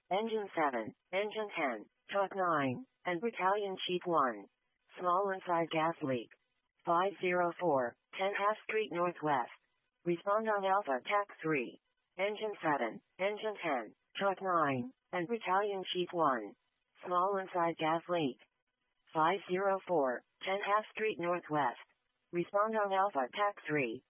Engine 7, Engine 10, Truck 9, and Battalion Chief 1. Small inside gas leak. 504, 10 Half Street Northwest. Respond on Alpha TAC 3. Engine 7, Engine 10, Truck 9, and Battalion Chief 1. Small inside gas leak. 504, 10 Half Street Northwest. Respond on Alpha TAC 3.